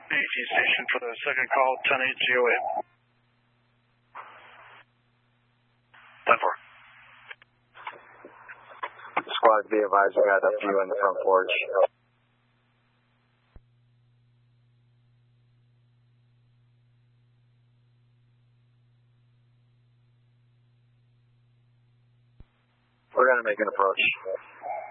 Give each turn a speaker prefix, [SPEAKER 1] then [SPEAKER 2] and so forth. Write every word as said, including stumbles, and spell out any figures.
[SPEAKER 1] A T station for the second call, ten eight G O eight. ten four.
[SPEAKER 2] Squad, be advised, we got a few in the front porch. We're going to make an approach.